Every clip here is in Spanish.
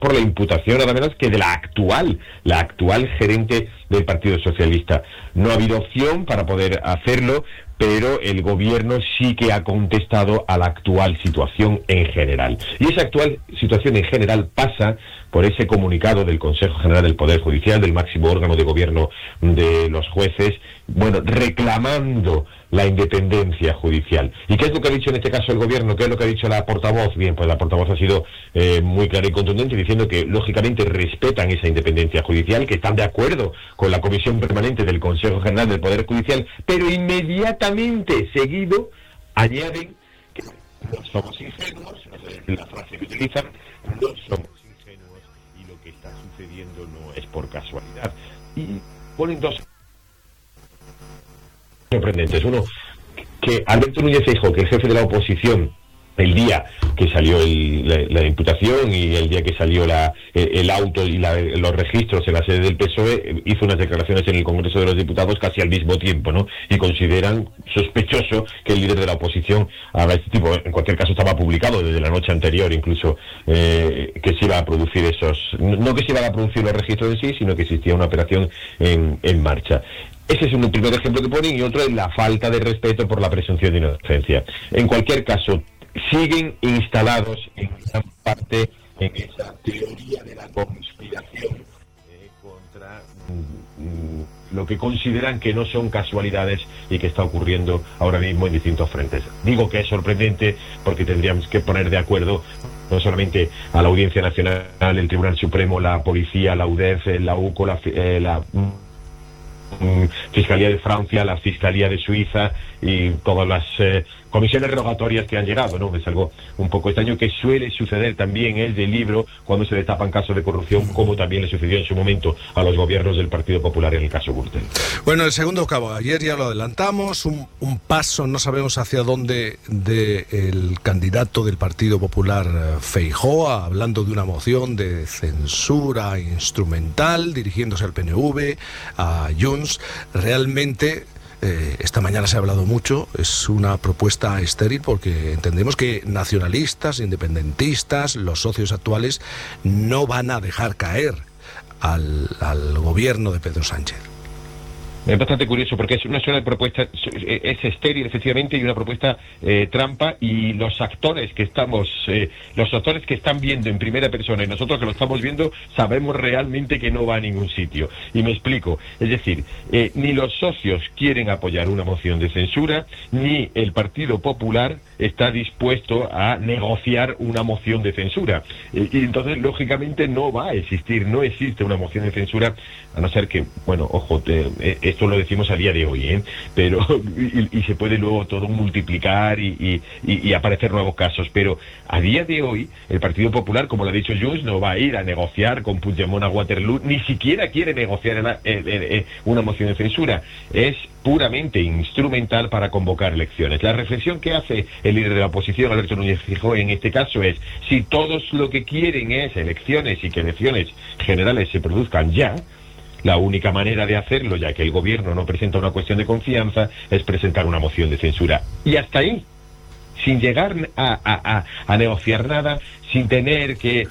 por la imputación nada menos que de la actual gerente del Partido Socialista. No ha habido opción para poder hacerlo, pero el gobierno sí que ha contestado a la actual situación en general. Y esa actual situación en general pasa por ese comunicado del Consejo General del Poder Judicial, del máximo órgano de gobierno de los jueces, reclamando la independencia judicial. ¿Y qué es lo que ha dicho en este caso el gobierno? ¿Qué es lo que ha dicho la portavoz? Bien, pues la portavoz ha sido muy clara y contundente, diciendo que lógicamente respetan esa independencia judicial, que están de acuerdo con la Comisión Permanente del Consejo General del Poder Judicial, pero inmediatamente seguido añaden que no somos ingenuos, no es la frase que utilizan, no somos ingenuos y lo que está sucediendo no es por casualidad. Y ponen dos sorprendentes. Uno, que Alberto Núñez Feijóo, que el jefe de la oposición, el día que salió la imputación y el día que salió el auto y los registros en la sede del PSOE, hizo unas declaraciones en el Congreso de los Diputados casi al mismo tiempo, ¿no? Y consideran sospechoso que el líder de la oposición haga este tipo. En cualquier caso estaba publicado desde la noche anterior incluso que se iba a producir no que se iban a producir los registros en sí, sino que existía una operación en marcha. Ese es un primer ejemplo que ponen, y otro es la falta de respeto por la presunción de inocencia. En cualquier caso, siguen instalados en gran parte en esa teoría de la conspiración contra lo que consideran que no son casualidades y que está ocurriendo ahora mismo en distintos frentes. Digo que es sorprendente porque tendríamos que poner de acuerdo no solamente a la Audiencia Nacional, el Tribunal Supremo, la Policía, la UDEF, la UCO, la Fiscalía de Francia, la Fiscalía de Suiza y todas las comisiones rogatorias que han llegado, ¿no? Es algo un poco extraño que suele suceder también en el libro cuando se destapan casos de corrupción, como también le sucedió en su momento a los gobiernos del Partido Popular en el caso Gürtel. Bueno, el segundo cabo, ayer ya lo adelantamos, un paso, no sabemos hacia dónde, del candidato del Partido Popular Feijóo, hablando de una moción de censura instrumental, dirigiéndose al PNV, a Junts. Realmente esta mañana se ha hablado mucho, es una propuesta estéril porque entendemos que nacionalistas, independentistas, los socios actuales no van a dejar caer al gobierno de Pedro Sánchez. Es bastante curioso porque es una sola propuesta, es estéril efectivamente, y una propuesta trampa, y los actores que están viendo en primera persona y nosotros que lo estamos viendo sabemos realmente que no va a ningún sitio. Y me explico, es decir, ni los socios quieren apoyar una moción de censura, ni el Partido Popular está dispuesto a negociar una moción de censura. Y entonces lógicamente no va a existir, no existe una moción de censura, a no ser que, bueno, ojo, esto lo decimos a día de hoy, pero y se puede luego todo multiplicar y aparecer nuevos casos, pero a día de hoy el Partido Popular, como lo ha dicho Junts, no va a ir a negociar con Puigdemont a Waterloo, ni siquiera quiere negociar una moción de censura, es puramente instrumental para convocar elecciones. La reflexión que hace el líder de la oposición, Alberto Núñez Feijóo, en este caso es, si todos lo que quieren es elecciones y que elecciones generales se produzcan ya, la única manera de hacerlo, ya que el gobierno no presenta una cuestión de confianza, es presentar una moción de censura. Y hasta ahí, sin llegar a negociar nada, sin tener que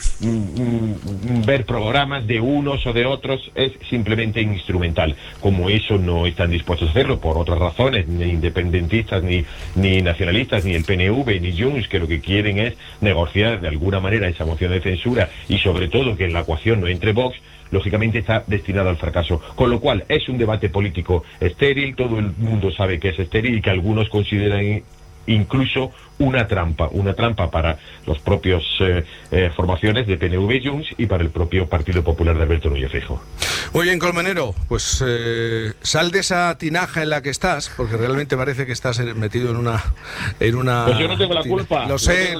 ver programas de unos o de otros, es simplemente instrumental. Como eso no están dispuestos a hacerlo por otras razones, ni independentistas, ni nacionalistas, ni el PNV, ni Junts, que lo que quieren es negociar de alguna manera esa moción de censura, y sobre todo que en la ecuación no entre Vox, lógicamente está destinado al fracaso. Con lo cual es un debate político estéril, todo el mundo sabe que es estéril y que algunos consideran incluso una trampa para los propios formaciones de PNV y Junts y para el propio Partido Popular de Alberto Núñez Feijóo. Muy bien, Colmenero, pues sal de esa tinaja en la que estás, porque realmente parece que estás metido en una pues yo no tengo la culpa. Lo sé.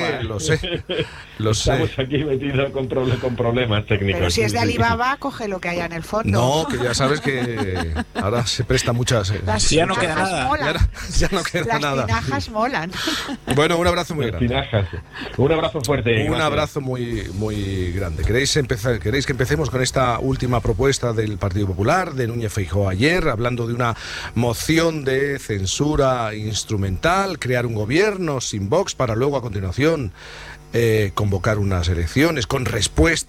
Estamos aquí metidos con problemas técnicos. Pero si es de Alibaba, coge lo que haya en el fondo. No, que ya sabes que ahora se presta muchas... ya no queda nada. Ya no queda nada. Las tinajas molan. Bueno, un abrazo muy grande. Un abrazo fuerte. Un abrazo muy, muy grande. ¿Queréis que empecemos con esta última propuesta del Partido Popular, de Núñez Feijóo ayer, hablando de una moción de censura instrumental, crear un gobierno sin Vox para luego a continuación convocar unas elecciones con respuesta